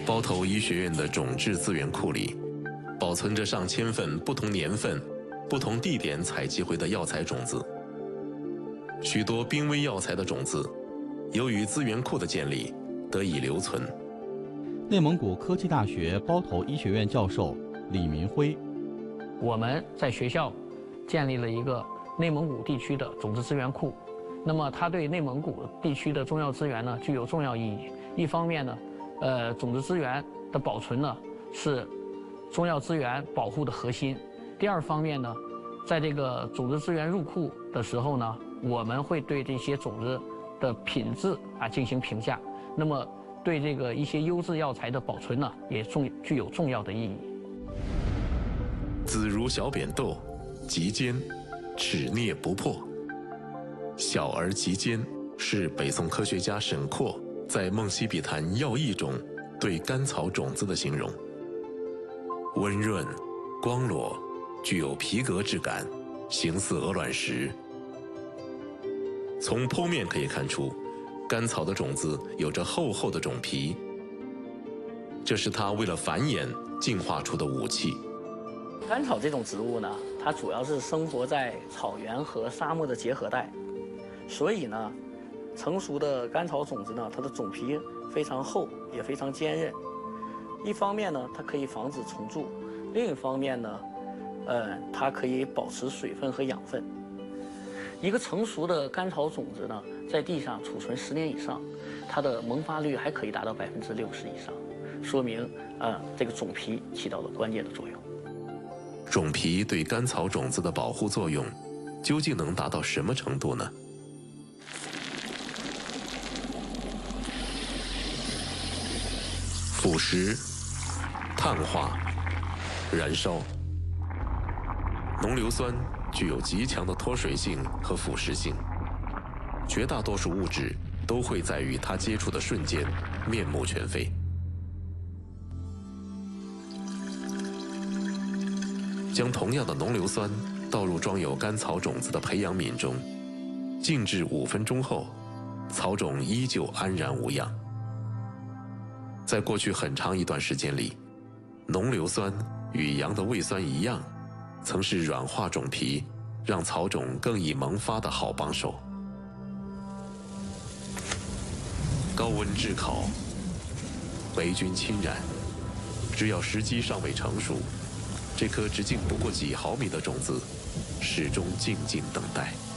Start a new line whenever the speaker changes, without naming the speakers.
包头医学院的种质资源库里，保存着上千份不同年份、不同地点采集回的药材种子。许多濒危药材的种子，由于资源库的建立，得以留存。
内蒙古科技大学包头医学院教授李明辉：
我们在学校建立了一个内蒙古地区的种子资源库，那么它对内蒙古地区的中药资源呢具有重要意义。一方面呢，种子资源的保存呢是中药资源保护的核心。第二方面呢，在这个种子资源入库的时候呢，我们会对这些种子的品质进行评价。那么对这个一些优质药材的保存呢，也具有重要的意义。
子如小扁豆，极坚，齿啮不破。小而极坚是北宋科学家沈括在《梦溪笔谈要义》中对甘草种子的形容。温润、光裸，具有皮革质感，形似鹅卵石。从剖面可以看出，甘草的种子有着厚厚的种皮，这是它为了繁衍进化出的武器。
甘草这种植物呢，它主要是生活在草原和沙漠的结合带，所以呢，成熟的甘草种子呢，它的种皮非常厚，也非常坚韧。一方面呢，它可以防止虫蛀；另一方面呢，它可以保持水分和养分。一个成熟的甘草种子呢，在地上储存10年以上，它的萌发率还可以达到60%以上，说明这个种皮起到了关键的作用。
种皮对甘草种子的保护作用，究竟能达到什么程度呢？腐蚀、碳化、燃烧。浓硫酸具有极强的脱水性和腐蚀性，绝大多数物质都会在与它接触的瞬间面目全非。将同样的浓硫酸倒入装有甘草种子的培养皿中，静置5分钟后，草种依旧安然无恙。在过去很长一段时间里，浓硫酸与羊的胃酸一样，曾是软化种皮，让草种更易萌发的好帮手。高温炙烤，霉菌侵染，只要时机尚未成熟，这颗直径不过几毫米的种子，始终静静等待。